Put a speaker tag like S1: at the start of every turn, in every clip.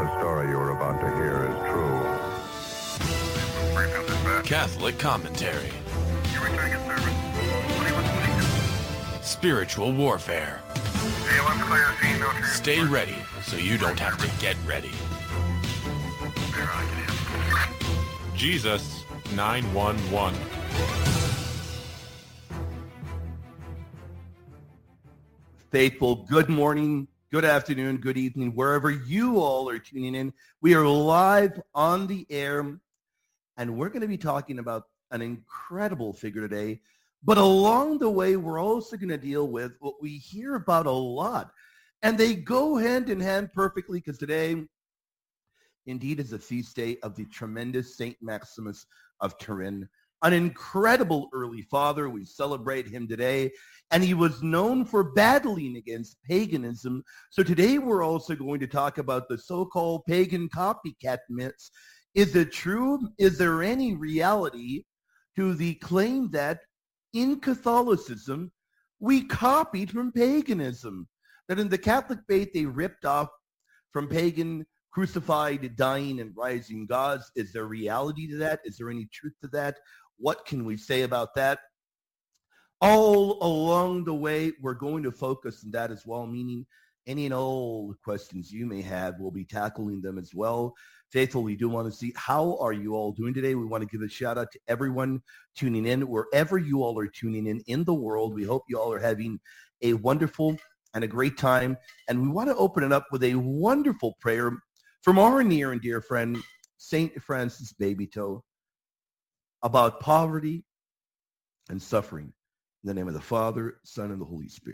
S1: The story you are about to hear is true.
S2: Catholic commentary. Spiritual warfare. Stay ready so you don't have to get ready. Jesus 911.
S3: Faithful, good morning, good afternoon, good evening, wherever you all are tuning in. We are live on the air, and we're going to be talking about an incredible figure today. But along the way, we're also going to deal with what we hear about a lot. And they go hand in hand perfectly, because today, indeed, is the feast day of the tremendous Saint Maximus of Turin, an incredible early father. We celebrate him today, and he was known for battling against paganism. So today we're also going to talk about the so-called pagan copycat myths. Is it true? Is there any reality to the claim that in Catholicism we copied from paganism? That in the Catholic faith they ripped off from pagan crucified, dying, and rising gods. Is there reality to that? Is there any truth to that? What can we say about that? All along the way, we're going to focus on that as well, meaning any and all questions you may have, we'll be tackling them as well. Faithful, we do want to see how are you all doing today. We want to give a shout out to everyone tuning in, wherever you all are tuning in the world. We hope you all are having a wonderful and a great time. And we want to open it up with a wonderful prayer from our near and dear friend, St. Francis Babytoe, about poverty and suffering. In the name of the Father, Son, and the Holy Spirit.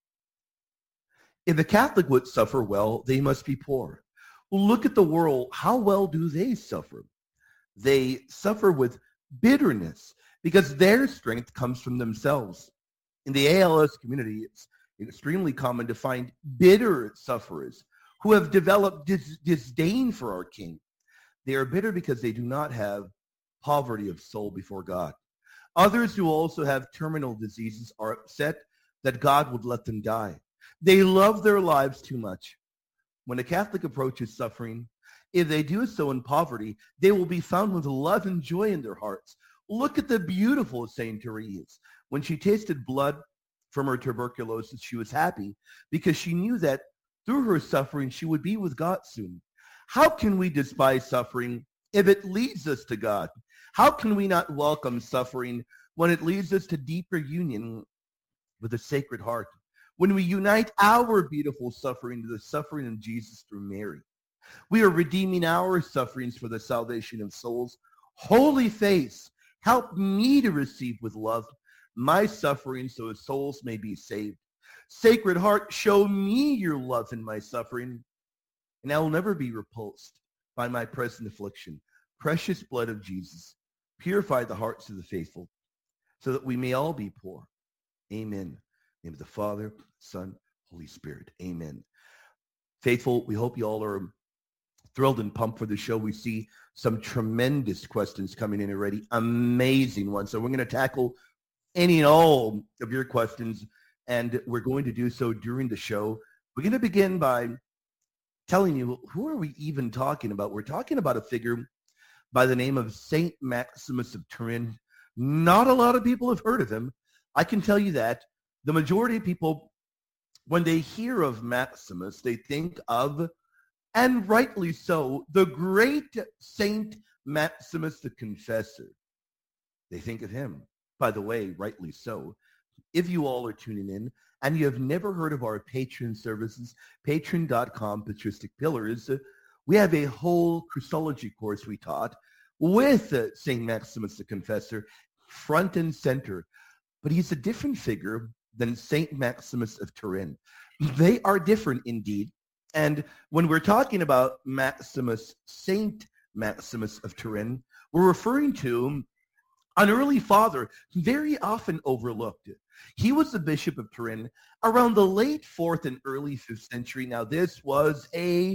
S3: If a Catholic would suffer well, they must be poor. Well, look at the world. How well do they suffer? They suffer with bitterness because their strength comes from themselves. In the ALS community, it's extremely common to find bitter sufferers who have developed disdain for our King. They are bitter because they do not have poverty of soul before God. Others who also have terminal diseases are upset that God would let them die. They love their lives too much. When a Catholic approaches suffering, if they do so in poverty, they will be found with love and joy in their hearts. Look at the beautiful Saint Therese. When she tasted blood from her tuberculosis, she was happy because she knew that through her suffering, she would be with God soon. How can we despise suffering if it leads us to God? How can we not welcome suffering when it leads us to deeper union with the Sacred Heart? When we unite our beautiful suffering to the suffering of Jesus through Mary, we are redeeming our sufferings for the salvation of souls. Holy Face, help me to receive with love my suffering so that souls may be saved. Sacred Heart, show me your love in my suffering, and I will never be repulsed by my present affliction. Precious blood of Jesus, purify the hearts of the faithful, so that we may all be poor. Amen. In the name of the Father, Son, Holy Spirit. Amen. Faithful, we hope you all are thrilled and pumped for the show. We see some tremendous questions coming in already, amazing ones. So we're going to tackle any and all of your questions, and we're going to do so during the show. We're going to begin by telling you, who are we even talking about? We're talking about a figure by the name of Saint Maximus of Turin. Not a lot of people have heard of him. I can tell you that. The majority of people, when they hear of Maximus, they think of, and rightly so, the great Saint Maximus the Confessor. They think of him. By the way, rightly so. If you all are tuning in and you have never heard of our patron services, patron.com, Patristic Pillars, we have a whole Christology course we taught with St. Maximus the Confessor front and center. But he's a different figure than St. Maximus of Turin. They are different indeed. And when we're talking about Maximus, St. Maximus of Turin, we're referring to an early father, very often overlooked. He was the Bishop of Turin around the late 4th and early 5th century. Now, this was a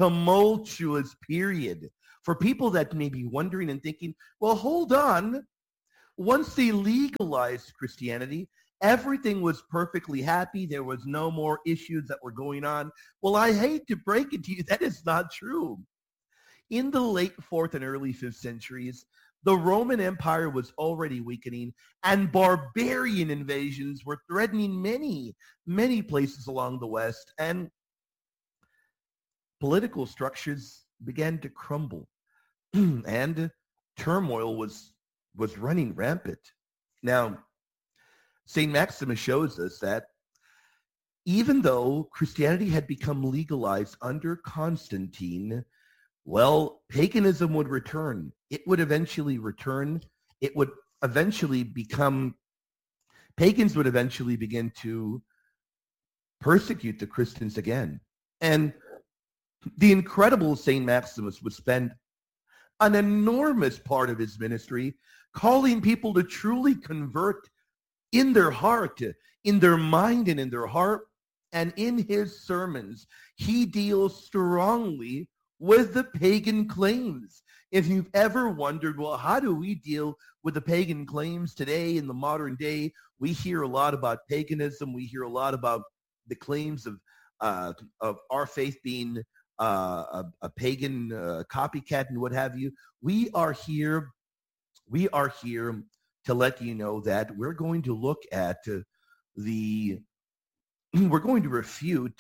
S3: tumultuous period for people that may be wondering and thinking, well, hold on. Once they legalized Christianity everything was perfectly happy. There was no more issues that were going on. Well, I hate to break it to you, that is not true. In the late 4th and early 5th centuries, the Roman Empire was already weakening, and barbarian invasions were threatening many, many places along the West, and political structures began to crumble, and turmoil was running rampant. Now, St. Maximus shows us that even though Christianity had become legalized under Constantine, well, paganism would return. It would eventually return. It would eventually become, pagans would eventually begin to persecute the Christians again. And the incredible St. Maximus would spend an enormous part of his ministry calling people to truly convert in their heart, in their mind and in their heart. And in his sermons, he deals strongly with the pagan claims. If you've ever wondered, well, how do we deal with the pagan claims today in the modern day? We hear a lot about paganism. We hear a lot about the claims of our faith being a pagan copycat and what have you. We are here to let you know that we're going to look at we're going to refute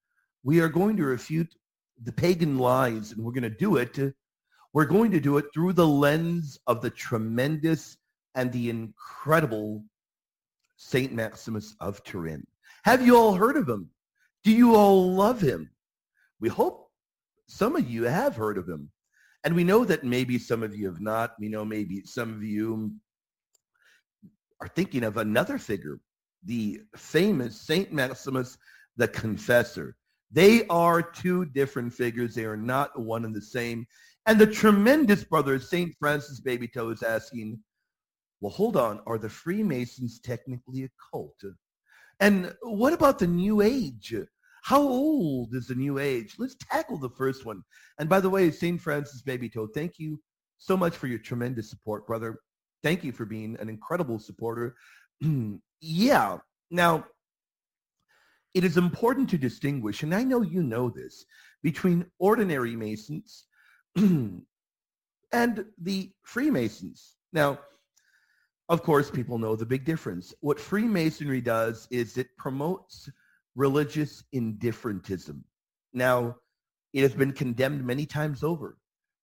S3: the pagan lies, and we're going to do it through the lens of the tremendous and the incredible St. Maximus of Turin. Have you all heard of him? Do you all love him? We hope some of you have heard of him. And we know that maybe some of you have not. We know maybe some of you are thinking of another figure, the famous St. Maximus the Confessor. They are two different figures. They are not one and the same. And the tremendous brother, St. Francis Babytoe, is asking, well, hold on, are the Freemasons technically a cult? And what about the New Age? How old is the New Age? Let's tackle the first one. And by the way, St. Francis Babytoe, thank you so much for your tremendous support, brother. Thank you for being an incredible supporter. Yeah. Now, it is important to distinguish, and I know you know this, between ordinary Masons and the Freemasons. Now, of course, people know the big difference. What Freemasonry does is it promotes religious indifferentism. Now, it has been condemned many times over.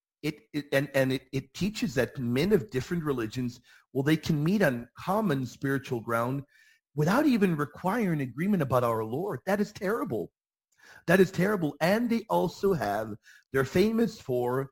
S3: It teaches that men of different religions, well, they can meet on common spiritual ground without even requiring agreement about our Lord. That is terrible. That is terrible. And they also they're famous for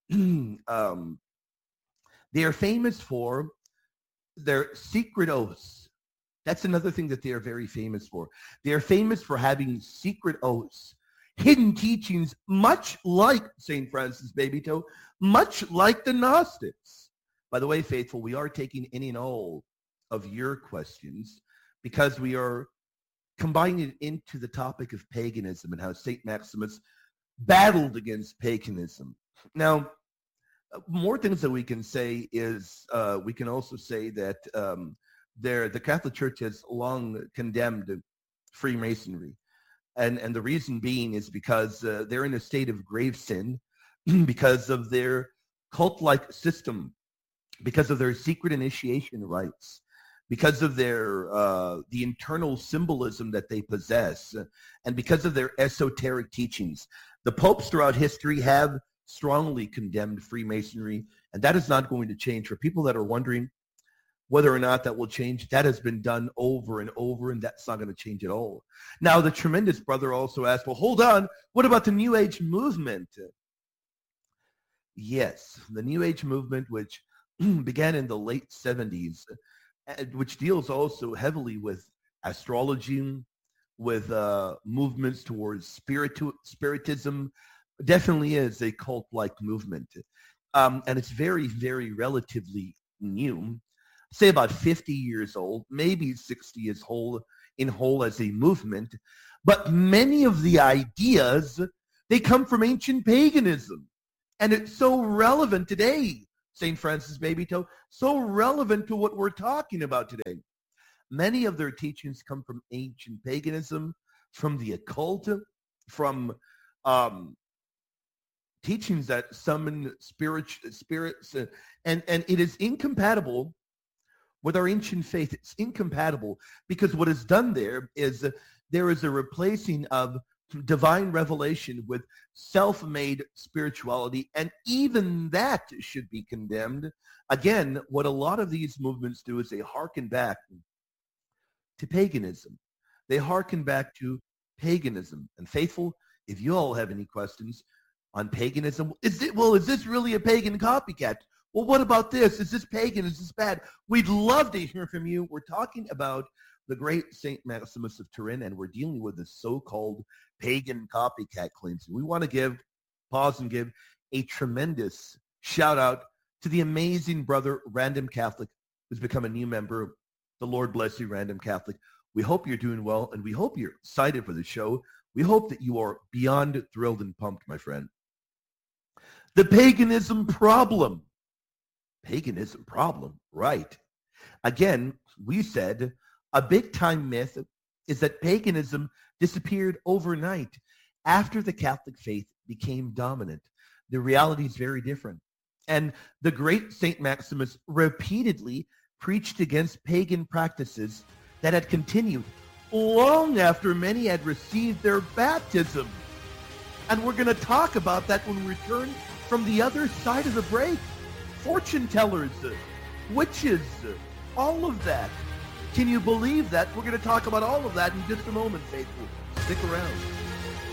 S3: their secret oaths. That's another thing that they are very famous for. They are famous for having secret oaths, hidden teachings, much like St. Francis Babytoe, much like the Gnostics. By the way, faithful, we are taking any and all of your questions because we are combining it into the topic of paganism and how St. Maximus battled against paganism. Now, more things that we can say is we can also say that the Catholic Church has long condemned Freemasonry. And the reason being is because they're in a state of grave sin because of their cult-like system, because of their secret initiation rites, because of their the internal symbolism that they possess, and because of their esoteric teachings. The popes throughout history have strongly condemned Freemasonry, and that is not going to change. For people that are wondering whether or not that will change, that has been done over and over, and that's not going to change at all. Now, the tremendous brother also asked, well, hold on, what about the New Age movement? Yes, the New Age movement, which began in the late 70s, which deals also heavily with astrology, with movements towards spiritism, definitely is a cult-like movement. And it's very, very relatively new. Say about 50 years old, maybe 60 as whole as a movement. But many of the ideas, they come from ancient paganism. And it's so relevant today, St. Francis Babytoe, so relevant to what we're talking about today. Many of their teachings come from ancient paganism, from the occult, from teachings that summon spirits, and it is incompatible with our ancient faith. It's incompatible because what is done there is a replacing of divine revelation with self-made spirituality, and even that should be condemned. Again, what a lot of these movements do is they hearken back to paganism. They hearken back to paganism. And faithful, if you all have any questions on paganism, is this really a pagan copycat? Well, what about this? Is this pagan? Is this bad? We'd love to hear from you. We're talking about the great St. Maximus of Turin, and we're dealing with the so-called pagan copycat claims. We want to pause and give a tremendous shout out to the amazing brother, Random Catholic, who's become a new member. The Lord bless you, Random Catholic. We hope you're doing well, and we hope you're excited for the show. We hope that you are beyond thrilled and pumped, my friend. The paganism problem. Paganism problem, right. Again, we said a big-time myth is that paganism disappeared overnight after the Catholic faith became dominant. The reality is very different. And the great St. Maximus repeatedly preached against pagan practices that had continued long after many had received their baptism. And we're going to talk about that when we return from the other side of the break. Fortune tellers, witches, all of that. Can you believe that? We're going to talk about all of that in just a moment, faithful. Stick around.